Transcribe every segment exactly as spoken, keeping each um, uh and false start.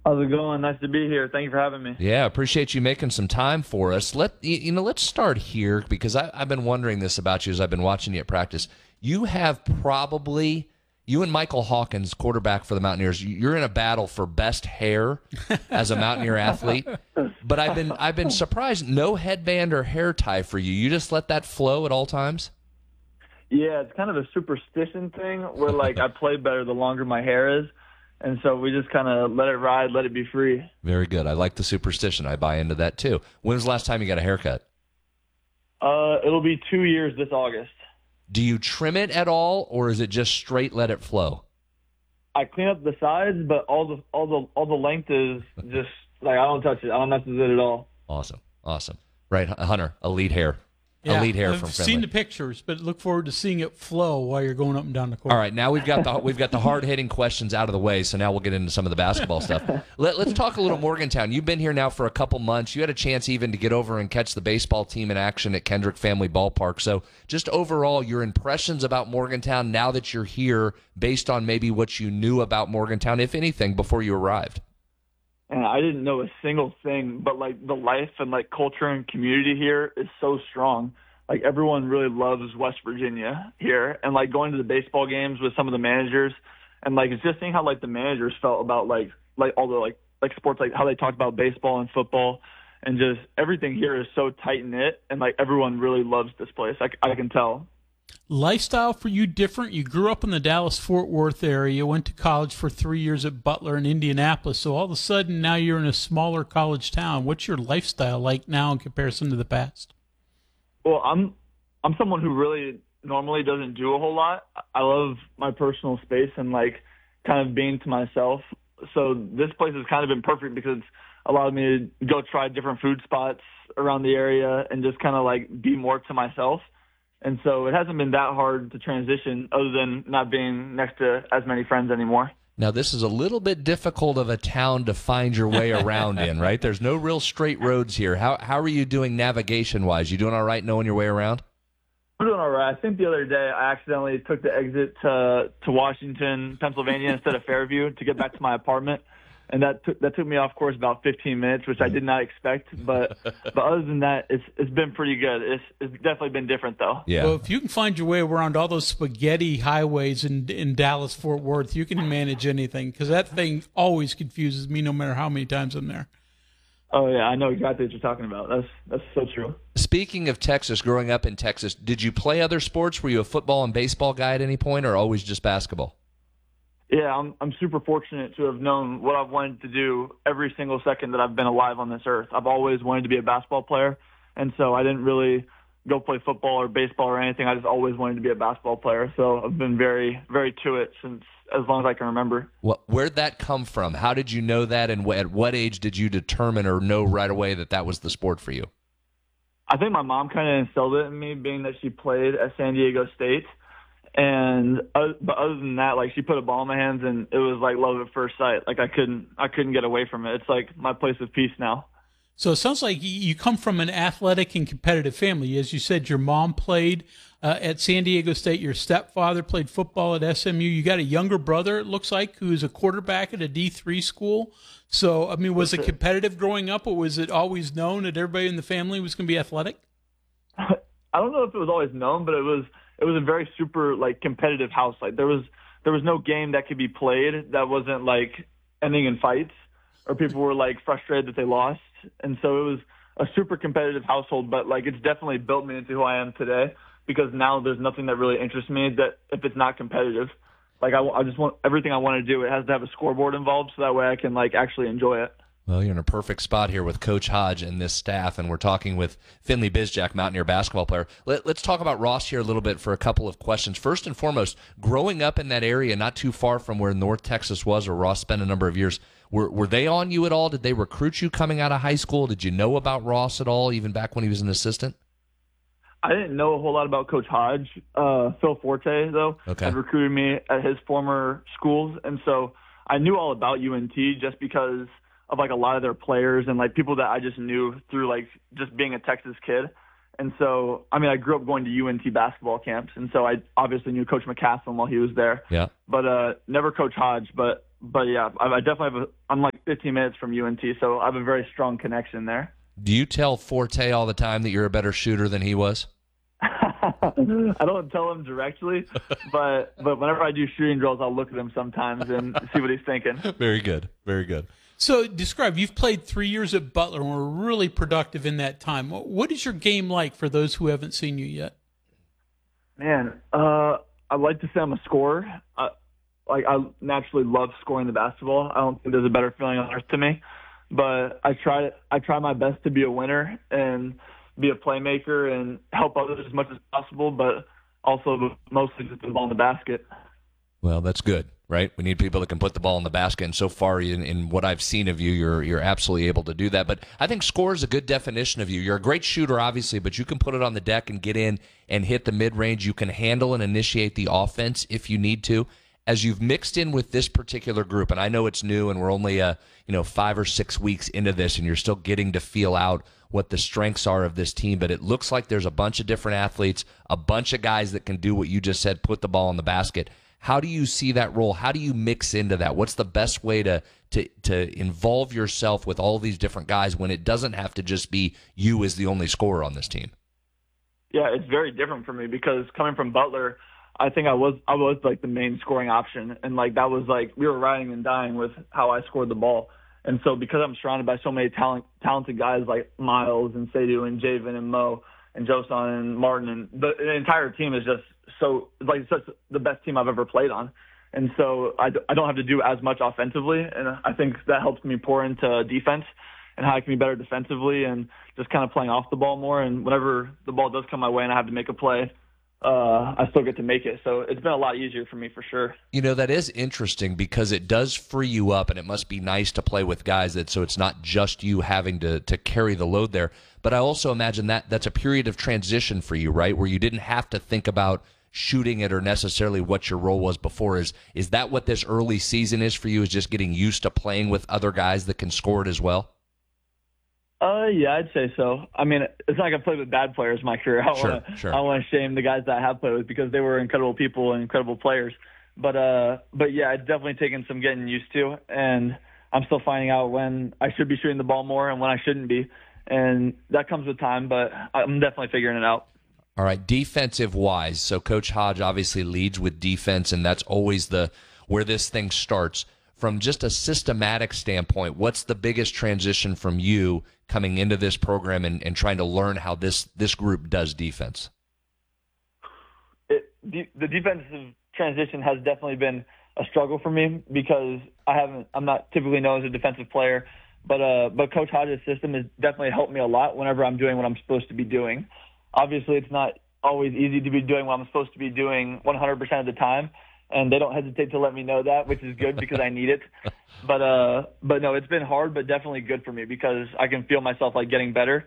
How's it going? Nice to be here. Thank you for having me. Yeah, appreciate you making some time for us. Let you you know, let's start here because I, I've been wondering this about you as I've been watching you at practice. You have probably you and Michael Hawkins, quarterback for the Mountaineers. You're in a battle for best hair as a Mountaineer athlete. But I've been I've been surprised. No headband or hair tie for you. You just let that flow at all times. Yeah, it's kind of a superstition thing where, like, I play better the longer my hair is. And so we just kind of let it ride, let it be free. Very good. I like the superstition. I buy into that, too. When was the last time you got a haircut? Uh, it'll be two years this August. Do you trim it at all, or is it just straight let it flow? I clean up the sides, but all the all the all the length is just like I don't touch it. I don't mess with it at all. Awesome, awesome. Right, Hunter, elite hair. Yeah, elite hair I've from Finley. seen the pictures, but look forward to seeing it flow while you're going up and down the court. All right, now we've got the we've got the hard hitting questions out of the way. So now we'll get into some of the basketball stuff. Let, let's talk a little Morgantown. You've been here now for a couple months. You had a chance even to get over and catch the baseball team in action at Kendrick Family Ballpark. So just overall, your impressions about Morgantown now that you're here, based on maybe what you knew about Morgantown, if anything, before you arrived. And I didn't know a single thing, but like the life and like culture and community here is so strong. Like everyone really loves West Virginia here, and like going to the baseball games with some of the managers, and like it's just seeing how like the managers felt about like like all the like like sports, like how they talked about baseball and football, and just everything here is so tight knit, and like everyone really loves this place. I, I can tell. Lifestyle for you different? You grew up in the Dallas-Fort Worth area, went to college for three years at Butler in Indianapolis, so all of a sudden now you're in a smaller college town. What's your lifestyle like now in comparison to the past? Well, I'm I'm someone who really normally doesn't do a whole lot. I love my personal space and like kind of being to myself. So this place has kind of been perfect because it's allowed me to go try different food spots around the area and just kind of like be more to myself. And so it hasn't been that hard to transition other than not being next to as many friends anymore. Now, this is a little bit difficult of a town to find your way around in, right? There's no real straight roads here. How how are you doing navigation-wise? You doing all right knowing your way around? I'm doing all right. I think the other day I accidentally took the exit to to Washington, Pennsylvania instead of Fairview to get back to my apartment. And that took that took me off course about fifteen minutes, which I did not expect. But but other than that, it's it's been pretty good. It's it's definitely been different though. Yeah. Well, if you can find your way around all those spaghetti highways in in Dallas Fort Worth, you can manage anything because that thing always confuses me, no matter how many times I'm there. Oh yeah, I know exactly what you're talking about. That's that's so true. Speaking of Texas, growing up in Texas, did you play other sports? Were you a football and baseball guy at any point, or always just basketball? Yeah, I'm I'm super fortunate to have known what I've wanted to do every single second that I've been alive on this earth. I've always wanted to be a basketball player, and so I didn't really go play football or baseball or anything. I just always wanted to be a basketball player. So I've been very, very to it since as long as I can remember. Well, where'd that come from? How did you know that, and at what age did you determine or know right away that that was the sport for you? I think my mom kind of instilled it in me, being that she played at San Diego State. And uh, but other than that, like she put a ball in my hands, and it was like love at first sight. Like I couldn't, I couldn't get away from it. It's like my place of peace now. So it sounds like you come from an athletic and competitive family. As you said, your mom played uh, at San Diego State. Your stepfather played football at S M U. You got a younger brother, it looks like, who's a quarterback at a D three school. So, I mean, was it competitive growing up, or was it always known that everybody in the family was going to be athletic? I don't know if it was always known, but it was it was a very super like competitive house. Like there was there was no game that could be played that wasn't like ending in fights or people were like frustrated that they lost. And so it was a super competitive household, but like it's definitely built me into who I am today because now there's nothing that really interests me that if it's not competitive. Like I, I just want everything I want to do. It has to have a scoreboard involved so that way I can like actually enjoy it. Well, you're in a perfect spot here with Coach Hodge and this staff, and we're talking with Finley Bizjack, Mountaineer basketball player. Let, let's talk about Ross here a little bit for a couple of questions. First and foremost, growing up in that area, not too far from where North Texas was, where Ross spent a number of years, were were they on you at all? Did they recruit you coming out of high school? Did you know about Ross at all, even back when he was an assistant? I didn't know a whole lot about Coach Hodge. Uh, Phil Forte, though, okay. had recruited me at his former schools, and so I knew all about U N T just because of like a lot of their players and like people that I just knew through like just being a Texas kid. And so, I mean, I grew up going to U N T basketball camps, and so I obviously knew Coach McCaslin while he was there. Yeah. But uh, never Coach Hodge. But but yeah, I, I definitely have a. I'm like like fifteen minutes from U N T, so I have a very strong connection there. Do you tell Forte all the time that you're a better shooter than he was? I don't tell him directly, but but whenever I do shooting drills, I'll look at him sometimes and see what he's thinking. Very good. Very good. So describe, you've played three years at Butler and were really productive in that time. What is your game like for those who haven't seen you yet? Man, uh, I'd like to say I'm a scorer. Uh, like I naturally love scoring the basketball. I don't think there's a better feeling on earth to me. But I try I try my best to be a winner and be a playmaker and help others as much as possible, but also mostly just put the ball in the basket. Well, that's good, right? We need people that can put the ball in the basket, and so far in, in what I've seen of you, you're you're absolutely able to do that. But I think score is a good definition of you. You're a great shooter, obviously, but you can put it on the deck and get in and hit the mid-range. You can handle and initiate the offense if you need to. As you've mixed in with this particular group, and I know it's new and we're only uh, you know five or six weeks into this and you're still getting to feel out what the strengths are of this team, but it looks like there's a bunch of different athletes, a bunch of guys that can do what you just said, put the ball in the basket. How do you see that role? How do you mix into that? What's the best way to to to involve yourself with all these different guys when it doesn't have to just be you as the only scorer on this team? Yeah, it's very different for me because coming from Butler, I think I was I was like the main scoring option, and like that was like we were riding and dying with how I scored the ball. And so because I'm surrounded by so many talent, talented guys like Miles and Seydou and Javen and Mo and Josan and Martin, and the, the entire team is just so like such the best team I've ever played on. And so I, I don't have to do as much offensively, and I think that helps me pour into defense and how I can be better defensively and just kind of playing off the ball more. And whenever the ball does come my way and I have to make a play, Uh, I still get to make it. So it's been a lot easier for me for sure. You know, that is interesting because it does free you up, and it must be nice to play with guys that so it's not just you having to to carry the load there. But I also imagine that that's a period of transition for you, right, where you didn't have to think about shooting it or necessarily what your role was before. Is is that what this early season is for you, is just getting used to playing with other guys that can score it as well? Uh, yeah, I'd say so. I mean, it's not like I've played with bad players in my career. I don't Sure, want to sure. I don't want to shame the guys that I have played with because they were incredible people and incredible players. But uh, but yeah, it's definitely taken some getting used to, and I'm still finding out when I should be shooting the ball more and when I shouldn't be, and that comes with time. But I'm definitely figuring it out. All right, defensive-wise, so Coach Hodge obviously leads with defense, and that's always the where this thing starts. From just a systematic standpoint, what's the biggest transition from you coming into this program and, and trying to learn how this, this group does defense? It, the, the defensive transition has definitely been a struggle for me because I haven't. I'm not typically known as a defensive player, but uh, but Coach Hodge's system has definitely helped me a lot whenever I'm doing what I'm supposed to be doing. Obviously, it's not always easy to be doing what I'm supposed to be doing one hundred percent of the time. And they don't hesitate to let me know that, which is good because I need it. But uh, but no, it's been hard, but definitely good for me because I can feel myself like getting better.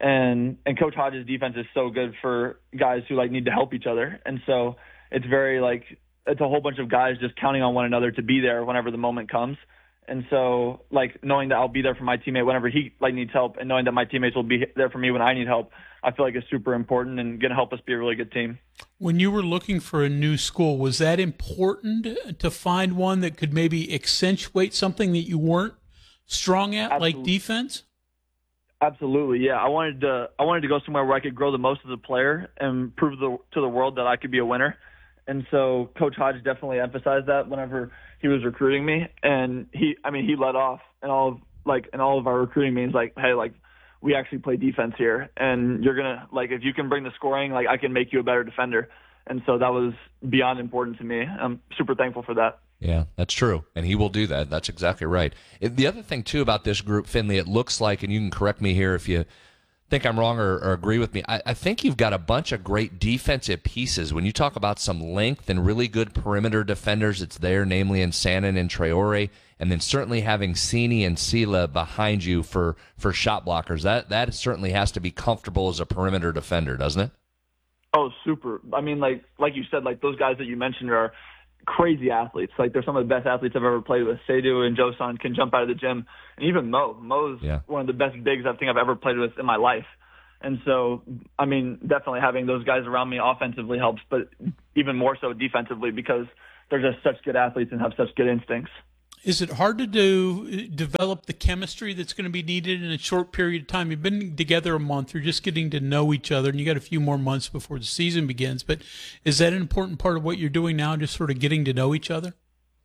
And and Coach Hodge's defense is so good for guys who like need to help each other. And so it's very like it's a whole bunch of guys just counting on one another to be there whenever the moment comes. And so like knowing that I'll be there for my teammate whenever he like needs help, and knowing that my teammates will be there for me when I need help, I feel like it's super important and going to help us be a really good team. When you were looking for a new school, was that important to find one that could maybe accentuate something that you weren't strong at, Absolutely. like defense? Absolutely, yeah. I wanted to I wanted to go somewhere where I could grow the most as a player and prove the, to the world that I could be a winner. And so Coach Hodge definitely emphasized that whenever he was recruiting me. And he, I mean, he led off in all of, like in all of our recruiting meetings, like, hey, like we actually play defense here, and you're gonna like if you can bring the scoring, like I can make you a better defender. And so that was beyond important to me. I'm super thankful for that. Yeah, that's true, and he will do that. That's exactly right. The other thing, too, about this group, Finley, it looks like, and you can correct me here if you think I'm wrong or, or agree with me, I, I think you've got a bunch of great defensive pieces. When you talk about some length and really good perimeter defenders, it's there, namely in Sanon and Traore, and then certainly having Sini and Sela behind you for, for shot blockers. That, that certainly has to be comfortable as a perimeter defender, doesn't it? Oh, super. I mean, like like you said, like those guys that you mentioned are crazy athletes. Like they're some of the best athletes I've ever played with. Seydou and Josan can jump out of the gym, and even Mo. Mo's yeah. one of the best bigs I think I've ever played with in my life. And so, I mean, definitely having those guys around me offensively helps, but even more so defensively because they're just such good athletes and have such good instincts. Is it hard to do develop the chemistry that's going to be needed in a short period of time? You've been together a month. You're just getting to know each other, and you got a few more months before the season begins. But is that an important part of what you're doing now, just sort of getting to know each other?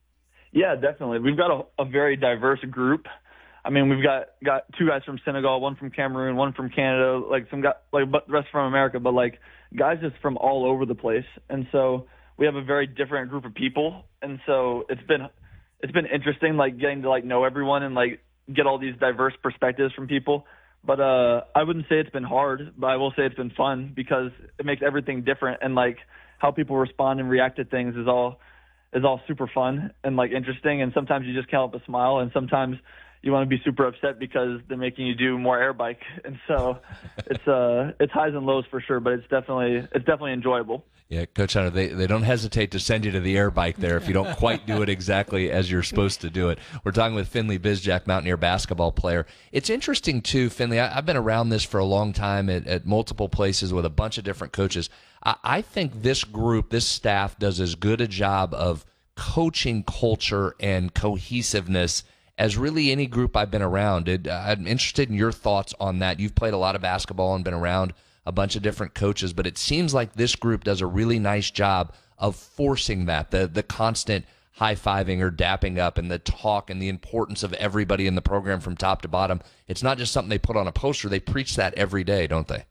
Yeah, definitely. We've got a, a very diverse group. I mean, we've got, got two guys from Senegal, one from Cameroon, one from Canada, like some guys, like but the rest from America, but like guys just from all over the place. And so we have a very different group of people. And so it's been it's been interesting, like getting to like know everyone and like get all these diverse perspectives from people. But uh, I wouldn't say it's been hard, but I will say it's been fun because it makes everything different, and like how people respond and react to things is all is all super fun and like interesting. And sometimes you just can't help but smile, and sometimes you want to be super upset because they're making you do more air bike. And so it's uh it's highs and lows for sure, but it's definitely it's definitely enjoyable. Yeah, Coach Hunter, they, they don't hesitate to send you to the air bike there if you don't quite do it exactly as you're supposed to do it. We're talking with Finley Bizjack, Mountaineer basketball player. It's interesting, too, Finley. I, I've been around this for a long time at, at multiple places with a bunch of different coaches. I, I think this group, this staff, does as good a job of coaching culture and cohesiveness as really any group I've been around. It, I'm interested in your thoughts on that. You've played a lot of basketball and been around a bunch of different coaches, but it seems like this group does a really nice job of forcing that, the the constant high-fiving or dapping up and the talk and the importance of everybody in the program from top to bottom. It's not just something they put on a poster. They preach that every day, don't they?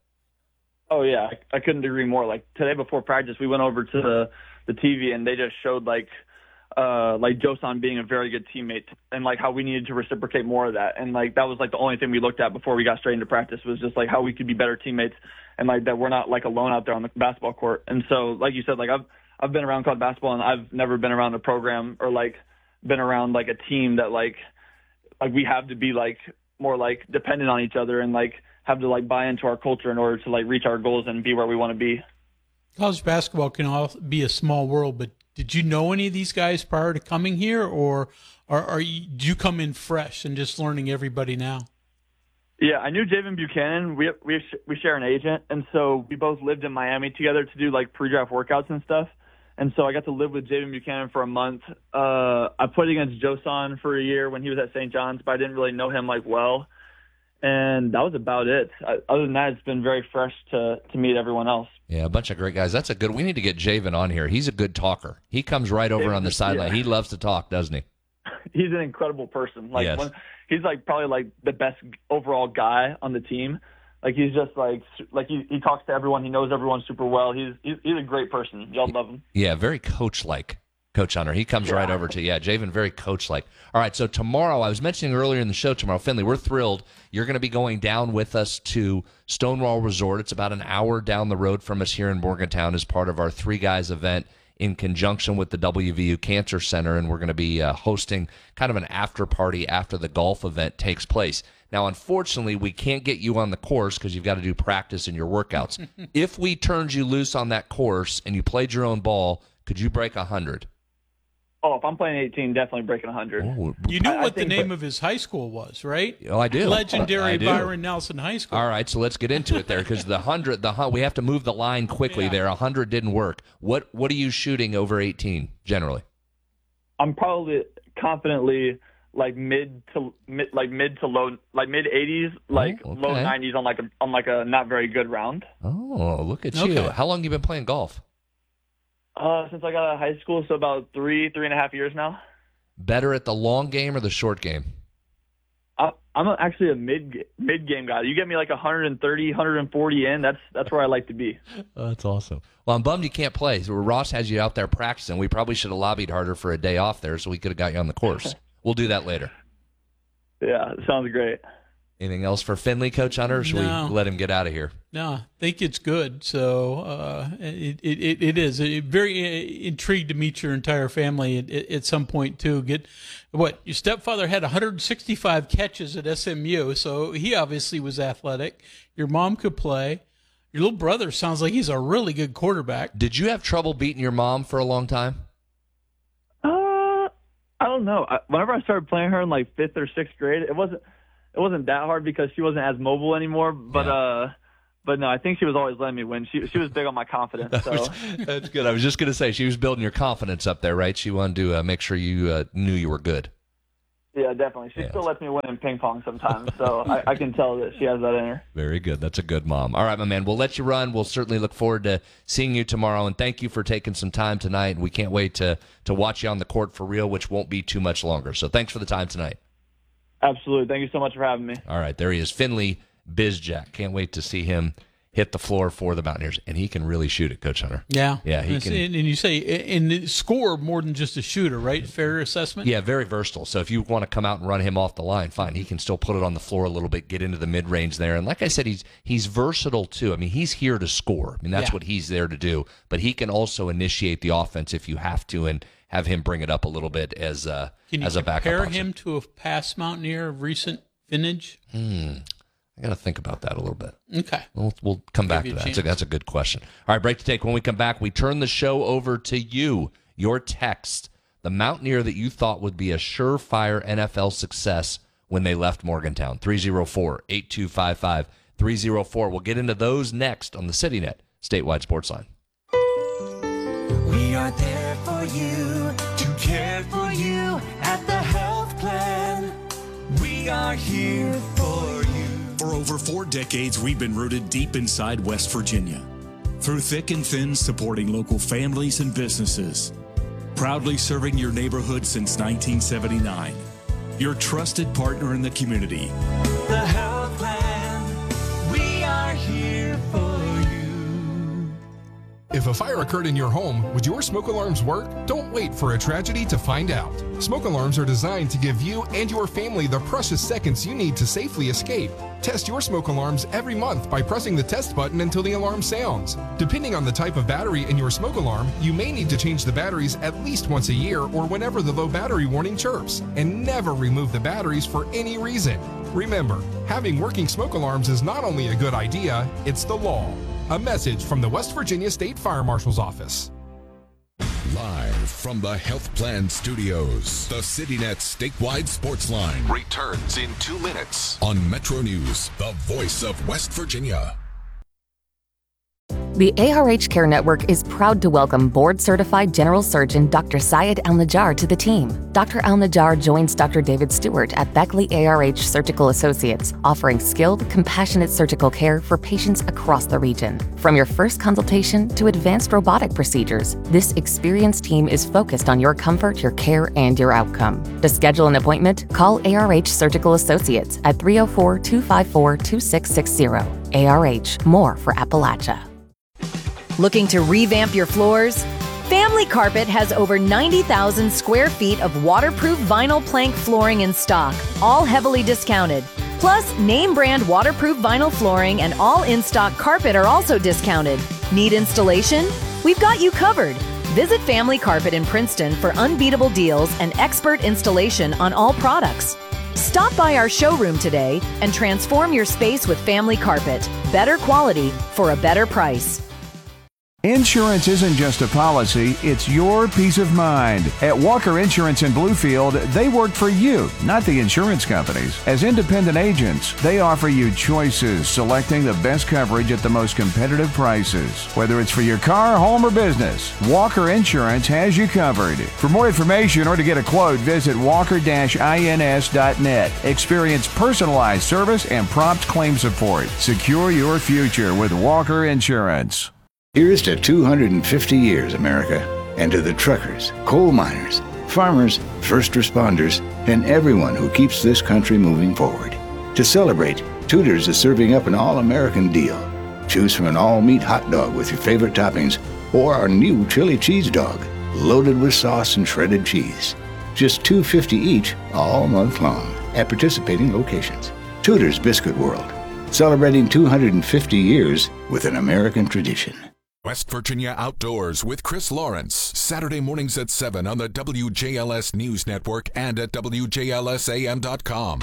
Oh, yeah. I, I couldn't agree more. Like today before practice, we went over to the, the T V, and they just showed like uh, like Josan being a very good teammate and like how we needed to reciprocate more of that. And like that was like the only thing we looked at before we got straight into practice was just like how we could be better teammates and like that we're not like alone out there on the basketball court. And so, like you said, like I've I've been around college basketball, and I've never been around a program or like been around like a team that like like we have to be like more like dependent on each other and like have to like buy into our culture in order to like reach our goals and be where we want to be. College basketball can all be a small world, but did you know any of these guys prior to coming here, or are, are you, do you come in fresh and just learning everybody now? Yeah, I knew Javen Buchanan. We we we share an agent, and so we both lived in Miami together to do like pre-draft workouts and stuff. And so I got to live with Javen Buchanan for a month. Uh, I played against Josan for a year when he was at Saint John's, but I didn't really know him like well. And that was about it. I, other than that, it's been very fresh to, to meet everyone else. Yeah, a bunch of great guys. That's a good. We need to get Javen on here. He's a good talker. He comes right over Javen, on the sideline. yeah. He loves to talk, doesn't he? He's an incredible person. Like yes. when, he's like probably like the best overall guy on the team. Like he's just like like he, he talks to everyone. He knows everyone super well. He's he's, he's a great person. Y'all love him. Yeah, very coach-like, Coach Hunter. He comes yeah. right over to you. Yeah, Javen, very coach-like. All right, so tomorrow, I was mentioning earlier in the show tomorrow, Finley, we're thrilled. You're going to be going down with us to Stonewall Resort. It's about an hour down the road from us here in Morgantown as part of our Three Guys event in conjunction with the W V U Cancer Center, and we're going to be uh, hosting kind of an after party after the golf event takes place. Now, unfortunately, we can't get you on the course because you've got to do practice in your workouts. If we turned you loose on that course and you played your own ball, could you break one hundred? Oh, if I'm playing eighteen, definitely breaking one hundred. Oh, You knew I- what I the think name that- of his high school was, right? oh, I do. Legendary I do. Byron Nelson High School. All right, so let's get into it there because the hundred, the hun- we have to move the line quickly Yeah. there. A hundred didn't work. What what are you shooting over eighteen generally? I'm probably confidently like mid to mid, like mid to low, like mid eighties, like Oh, okay. low nineties on like a on like a not very good round. Oh, look at Okay. you! How long you been playing golf? Uh, since I got out of high school, so about three three and a half years now. Better at the long game or the short game? I, I'm a- actually a mid mid game guy. You get me like one thirty, one forty in. That's that's where I like to be. Oh, that's awesome. Well, I'm bummed you can't play. So Ross has you out there practicing. We probably should have lobbied harder for a day off there, so we could have got you on the course. We'll do that later. Yeah, sounds great. Anything else for Finley, Coach Hunter? Or should No. we let him get out of here? No, I think it's good. So uh, it, it it is it, very uh, intrigued to meet your entire family at, at some point too. Get what your stepfather had one hundred sixty-five catches at S M U, so he obviously was athletic. Your mom could play. Your little brother sounds like he's a really good quarterback. Did you have trouble beating your mom for a long time? Uh, I don't know. I, whenever I started playing her in like fifth or sixth grade, it wasn't it wasn't that hard because she wasn't as mobile anymore. But Yeah. uh, but no, I think she was always letting me win. She she was big on my confidence. So That's good. I was just going to say she was building your confidence up there, right? She wanted to uh, make sure you uh, knew you were good. Yeah, definitely. She Yeah. still lets me win in ping pong sometimes, so I, I can tell that she has that in her. Very good. That's a good mom. All right, my man. We'll let you run. We'll certainly look forward to seeing you tomorrow. And thank you for taking some time tonight. We can't wait to to watch you on the court for real, which won't be too much longer. So thanks for the time tonight. Absolutely. Thank you so much for having me. All right, there he is, Finley Bizjack. Can't wait to see him hit the floor for the Mountaineers, and he can really shoot it, Coach Hunter. Yeah, yeah, he and, can. And you say and score more than just a shooter, right? Fair assessment. Yeah, very versatile. So if you want to come out and run him off the line, fine. He can still put it on the floor a little bit, get into the mid range there, and like I said, he's he's versatile too. I mean, he's here to score. I mean, that's Yeah. what he's there to do. But he can also initiate the offense if you have to, and have him bring it up a little bit as a Can you as a backup. compare option. him to a past Mountaineer of recent vintage? Hmm. I got to think about that a little bit. Okay. We'll, we'll come back Give to you a that. That's a, chance. that's a good question. All right, break to take. When we come back, we turn the show over to you, your text, the Mountaineer that you thought would be a surefire N F L success when they left Morgantown. three oh four, eight two five five, three oh four. We'll get into those next on the CityNet Statewide Sports Line. We are there for you, to care for you at the health plan. We are here for you. For over four decades, we've been rooted deep inside West Virginia. Through thick and thin, supporting local families and businesses. Proudly serving your neighborhood since nineteen seventy-nine. Your trusted partner in the community. The health plan. We are here for you. If a fire occurred in your home, would your smoke alarms work? Don't wait for a tragedy to find out. Smoke alarms are designed to give you and your family the precious seconds you need to safely escape. Test your smoke alarms every month by pressing the test button until the alarm sounds. Depending on the type of battery in your smoke alarm, you may need to change the batteries at least once a year or whenever the low battery warning chirps, and never remove the batteries for any reason. Remember, having working smoke alarms is not only a good idea, it's the law. A message from the West Virginia State Fire Marshal's Office. Live from the Health Plan Studios, the CityNet Statewide Sports Line returns in two minutes on Metro News, the voice of West Virginia. The A R H Care Network is proud to welcome board-certified general surgeon Doctor Syed Al-Najjar to the team. Doctor Al-Najjar joins Doctor David Stewart at Beckley A R H Surgical Associates, offering skilled, compassionate surgical care for patients across the region. From your first consultation to advanced robotic procedures, this experienced team is focused on your comfort, your care, and your outcome. To schedule an appointment, call A R H Surgical Associates at three oh four, two five four, two six six zero. A R H, more for Appalachia. Looking to revamp your floors? Family Carpet has over ninety thousand square feet of waterproof vinyl plank flooring in stock, all heavily discounted. Plus, name brand waterproof vinyl flooring and all in-stock carpet are also discounted. Need installation? We've got you covered. Visit Family Carpet in Princeton for unbeatable deals and expert installation on all products. Stop by our showroom today and transform your space with Family Carpet. Better quality for a better price. Insurance isn't just a policy, it's your peace of mind. At Walker Insurance in Bluefield, they work for you, not the insurance companies. As independent agents, they offer you choices, selecting the best coverage at the most competitive prices. Whether it's for your car, home, or business, Walker Insurance has you covered. For more information or to get a quote, visit walker dash ins dot net. Experience personalized service and prompt claim support. Secure your future with Walker Insurance. Here's to two hundred fifty years, America, and to the truckers, coal miners, farmers, first responders, and everyone who keeps this country moving forward. To celebrate, Tudor's is serving up an all-American deal. Choose from an all-meat hot dog with your favorite toppings or our new chili cheese dog, loaded with sauce and shredded cheese. Just two dollars and fifty cents each all month long at participating locations. Tudor's Biscuit World, celebrating two hundred fifty years with an American tradition. West Virginia Outdoors with Chris Lawrence, Saturday mornings at seven on the W J L S News Network and at W J L S A M dot com.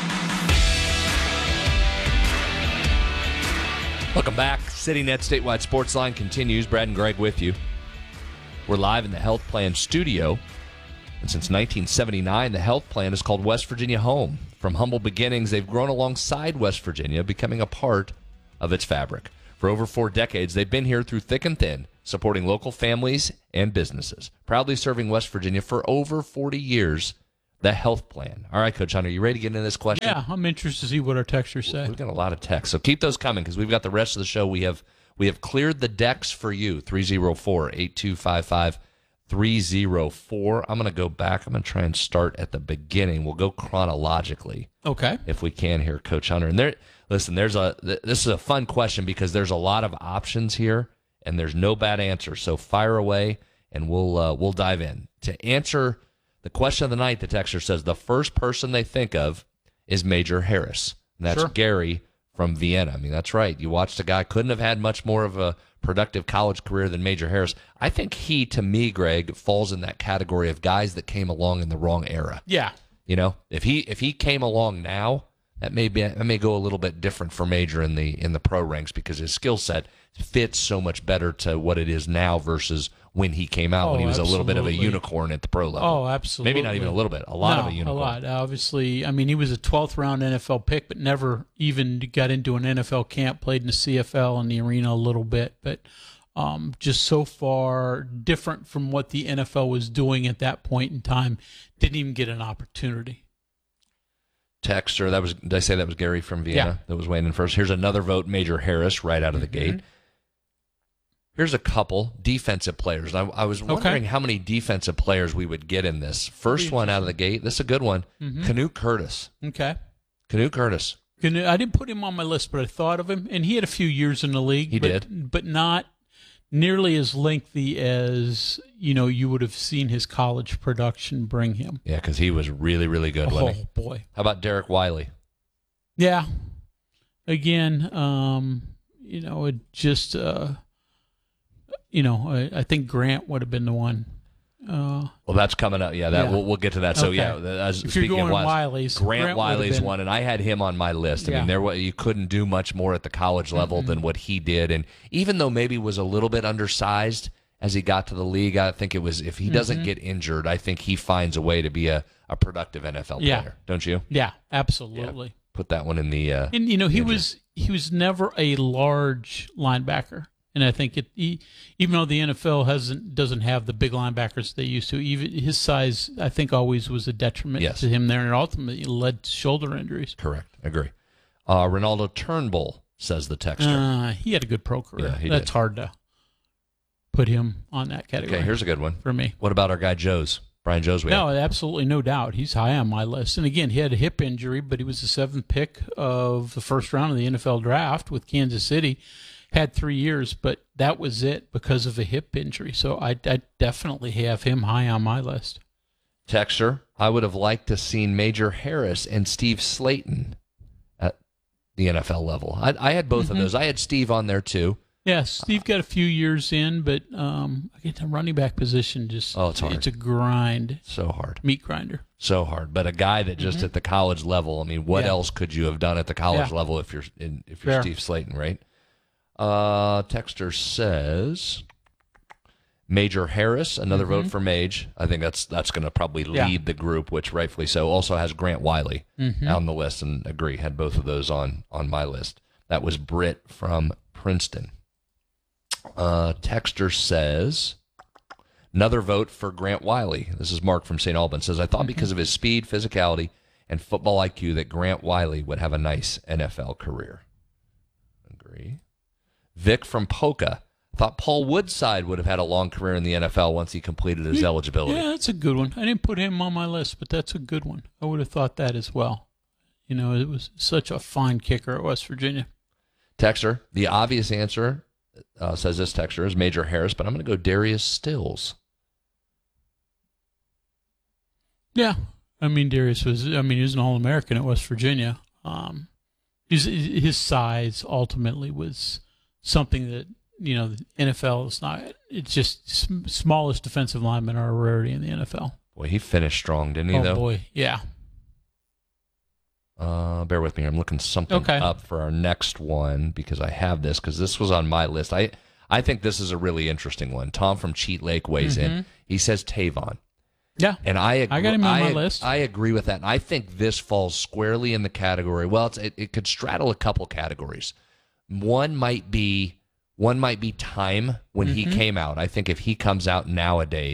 Welcome back. CityNet Statewide Sports Line continues. Brad and Greg with you. We're live in the Health Plan studio. And since nineteen seventy-nine, the Health Plan is called West Virginia Home. From humble beginnings, they've grown alongside West Virginia, becoming a part of its fabric. For over four decades, they've been here through thick and thin, supporting local families and businesses. Proudly serving West Virginia for over forty years, The health plan. All right, Coach Hunter, you ready to get into this question? Yeah, I'm interested to see what our texters say. We've got a lot of texts, so keep those coming because we've got the rest of the show. We have we have cleared the decks for you. three oh four, eight two five five, three oh four. I'm going to go back. I'm going to try and start at the beginning. We'll go chronologically. Okay. If we can here, Coach Hunter. And there, listen, there's a this is a fun question because there's a lot of options here, and there's no bad answer. So fire away, and we'll uh, we'll dive in to answer. The question of the night, the texter says, the first person they think of is Major Harris. And that's Sure. Gary from Vienna. I mean, that's right. You watched a guy, couldn't have had much more of a productive college career than Major Harris. I think he, to me, Greg, falls in that category of guys that came along in the wrong era. Yeah. You know, if he if he came along now, that may be that may go a little bit different for Major in the in the pro ranks because his skill set fits so much better to what it is now versus when he came out, Oh, when he was a little bit of a absolutely. unicorn at the pro level. Oh, absolutely. Maybe not even a little bit, a lot No, of a unicorn. A lot. Obviously, I mean, he was a twelfth round N F L pick, but never even got into an N F L camp, played in the C F L and the arena a little bit, but um, just so far different from what the N F L was doing at that point in time. Didn't even get an opportunity. Texter, that was, did I say that was Gary from Vienna? Yeah. That was weighing in first. Here's another vote, Major Harris, right out of the Mm-hmm. gate. Here's a couple defensive players. I, I was wondering how many defensive players we would get in this. First one out of the gate, this is a good one, Mhm. Canute Curtis. Okay. Canute Curtis. Can- I didn't put him on my list, but I thought of him, and he had a few years in the league. He but, did. but not nearly as lengthy as you know you would have seen his college production bring him. Yeah, because he was really, really good. wasn't he? Oh boy. How about Derek Wiley? Yeah. Again, um, you know, it just, uh, you know, I, I think Grant would have been the one. Uh, Well, that's coming up. Yeah, that Yeah. We'll, we'll get to that. So Okay. yeah, as, If you're speaking going of Wiley's, Wiley's, Grant, Grant would have Wiley's been- one, and I had him on my list. I Yeah. mean, there wa- you couldn't do much more at the college level Mhm. than what he did, and even though maybe was a little bit undersized as he got to the league, I think it was if he doesn't Mhm. get injured, I think he finds a way to be a, a productive N F L Yeah. player. Don't you? yeah, absolutely. Put that one in the. Uh, And you know, he injury. was he was never a large linebacker, and I think it he, even though the N F L hasn't doesn't have the big linebackers they used to, even his size I think always was a detriment Yes. to him there, and ultimately led to shoulder injuries. Correct. Agree. Uh, Ronaldo Turnbull, says the texter. Uh, he had a good pro career. Yeah, he That's did. hard to put him on that category. Okay, here's a good one for me. What about our guy Joe's? Brian Joe's. We No, absolutely no doubt. He's high on my list. And again, he had a hip injury, but he was the seventh pick of the first round of the N F L draft with Kansas City. Had three years, but that was it because of a hip injury. So I, I definitely have him high on my list. Texter, I would have liked to seen Major Harris and Steve Slayton at the N F L level. I, I had both Mhm. of those. I had Steve on there too. Yeah, Steve got a few years in, but um, I get the running back position just Oh, it's hard. It's a grind. So hard. Meat grinder. So hard. But a guy that just Mhm. at the college level, I mean, what Yeah. else could you have done at the college Yeah. level if you're in, if you're Fair. Steve Slayton, right? Uh, Texter says Major Harris, another vote Mhm. for Mage. I think that's that's going to probably Yeah. lead the group, which rightfully so. Also has Grant Wiley Mhm. on the list, and agree, had both of those on on my list. That was Britt from Princeton. Uh, Texter says another vote for Grant Wiley. This is Mark from Saint Albans. Says I thought because of his speed, physicality, and football I Q that Grant Wiley would have a nice N F L career. Agree. Vic from Polka thought Paul Woodside would have had a long career in the N F L once he completed his eligibility. Yeah, that's a good one. I didn't put him on my list, but that's a good one. I would have thought that as well. You know, it was such a fine kicker at West Virginia. Texter, the obvious answer, uh, says this texter, is Major Harris, but I'm going to go Darius Stills. Yeah, I mean Darius was. I mean he was an All-American at West Virginia. Um, his his size ultimately was something that you know the N F L is not. It's just sm- smallest defensive linemen are a rarity in the N F L. Boy, he finished strong, didn't he? Oh though. boy, yeah. Uh, bear with me. I'm looking something Okay. up for our next one because I have this because this was on my list. I I think this is a really interesting one. Tom from Cheat Lake weighs in. Mhm. He says Tavon. Yeah, And I agree, I got him on I, my list. I agree with that. And I think this falls squarely in the category. Well, it's, it, it could straddle a couple categories. One might be one might be time when he Mhm. came out. I think if he comes out nowadays,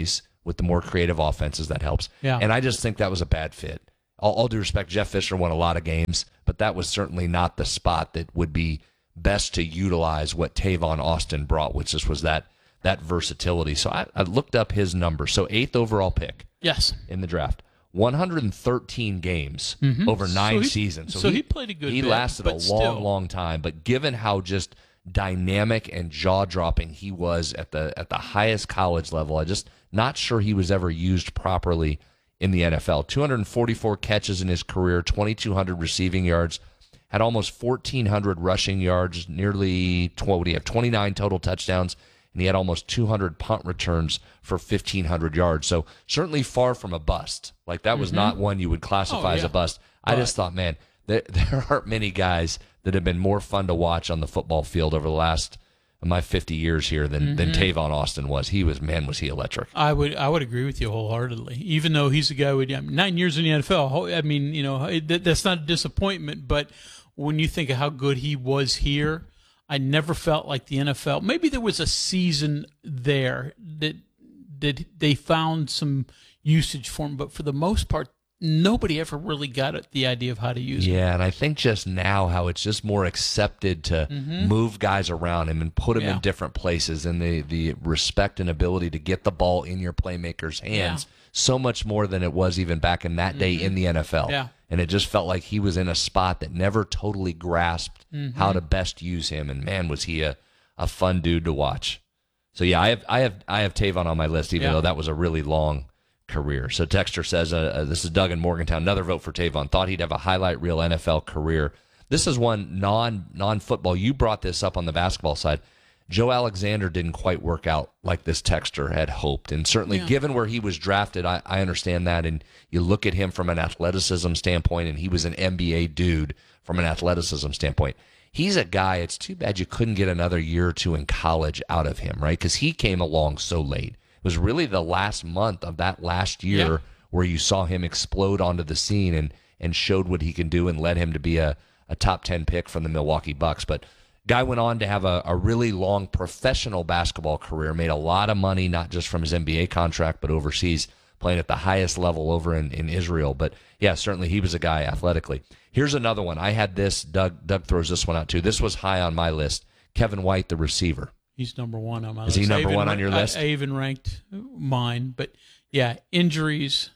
with the more creative offenses, that helps. Yeah. And I just think that was a bad fit. All, all due respect, Jeff Fisher won a lot of games, but that was certainly not the spot that would be best to utilize what Tavon Austin brought, which just was that that versatility. So I, I looked up his number. So eighth overall pick. Yes. In the draft. one hundred thirteen games mm-hmm. over nine so he, seasons. So, so he, he played a good He bit, lasted a long, still. long time. But given how just dynamic and jaw-dropping he was at the at the highest college level, I just not sure he was ever used properly in the N F L. two hundred forty-four catches in his career, twenty-two hundred receiving yards, had almost fourteen hundred rushing yards, nearly twelve, what do you have, twenty-nine total touchdowns, and he had almost two hundred punt returns for fifteen hundred yards. So certainly far from a bust. Like that was mm-hmm. not one you would classify oh, yeah. as a bust. But I just thought, man, there, there aren't many guys that have been more fun to watch on the football field over the last my fifty years here than, mm-hmm. than Tavon Austin was. He was, man, was he electric. I would I would agree with you wholeheartedly. Even though he's a guy with nine years in the N F L, I mean, you know, that, that's not a disappointment. But when you think of how good he was here, I never felt like the N F L. Maybe there was a season there that that they found some usage for him, but for the most part, nobody ever really got at the idea of how to use yeah, him. Yeah, and I think just now how it's just more accepted to mm-hmm. move guys around him and put him yeah. in different places, and the, the respect and ability to get the ball in your playmaker's hands yeah. so much more than it was even back in that mm-hmm. day in the N F L. Yeah. And it just felt like he was in a spot that never totally grasped mm-hmm. how to best use him. And man, was he a, a fun dude to watch. So yeah, I have I have I have Tavon on my list, even yeah. though that was a really long career. So Texter says, uh, uh, this is Doug in Morgantown, another vote for Tavon. Thought he'd have a highlight reel N F L career. This is one non, non-football. You brought this up on the basketball side. Joe Alexander didn't quite work out like this Texter had hoped. And certainly yeah. given where he was drafted, I, I understand that. And you look at him from an athleticism standpoint, and he was an N B A dude from an athleticism standpoint. He's a guy, it's too bad you couldn't get another year or two in college out of him, right? Because he came along so late. It was really the last month of that last year yeah. where you saw him explode onto the scene and and showed what he can do and led him to be a, a top ten pick from the Milwaukee Bucks. But guy went on to have a, a really long professional basketball career, made a lot of money, not just from his N B A contract, but overseas, playing at the highest level over in, in Israel. But yeah, certainly he was a guy athletically. Here's another one. I had this. Doug Doug throws this one out too. This was high on my list. Kevin White, the receiver. He's number one on my list. Is he number one on your list? I, I even ranked mine. But yeah, injuries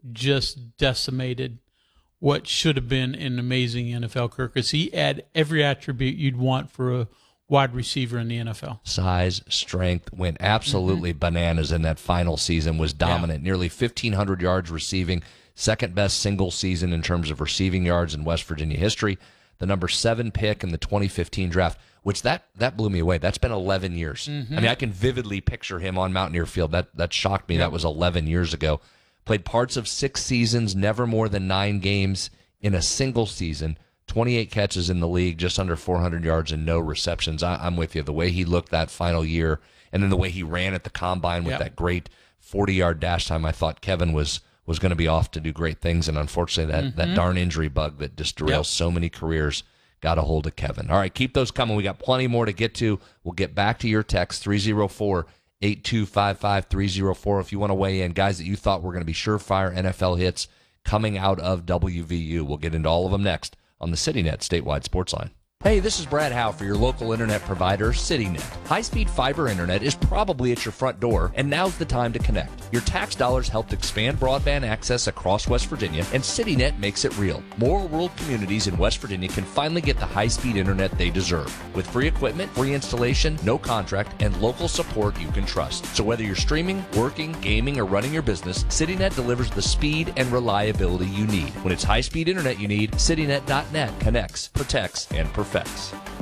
just decimated what should have been an amazing N F L career, because he had every attribute you'd want for a wide receiver in the N F L. Size, strength, went absolutely mm-hmm. bananas in that final season, was dominant. Yeah. Nearly fifteen hundred yards receiving, second best single season in terms of receiving yards in West Virginia history. The number seven pick in the twenty fifteen draft, which that, that blew me away. That's been eleven years. Mm-hmm. I mean, I can vividly picture him on Mountaineer Field. That, that shocked me. Yep. That was eleven years ago. Played parts of six seasons, never more than nine games in a single season. twenty-eight catches in the league, just under four hundred yards and no receptions. I, I'm with you. The way he looked that final year, and then the way he ran at the combine with yep. that great forty-yard dash time, I thought Kevin was was going to be off to do great things. And unfortunately, that, mm-hmm. that darn injury bug that just derails yep. so many careers got a hold of Kevin. All right, keep those coming. We got plenty more to get to. We'll get back to your text, three oh four, eight two five five, three oh four, if you want to weigh in. Guys that you thought were going to be surefire N F L hits coming out of W V U. We'll get into all of them next on the CityNet Statewide Sports Line. Hey, this is Brad Howe for your local internet provider, CityNet. High-speed fiber internet is probably at your front door, and now's the time to connect. Your tax dollars helped expand broadband access across West Virginia, and CityNet makes it real. More rural communities in West Virginia can finally get the high-speed internet they deserve. With free equipment, free installation, no contract, and local support you can trust. So whether you're streaming, working, gaming, or running your business, CityNet delivers the speed and reliability you need. When it's high-speed internet you need, CityNet dot net connects, protects, and perfects.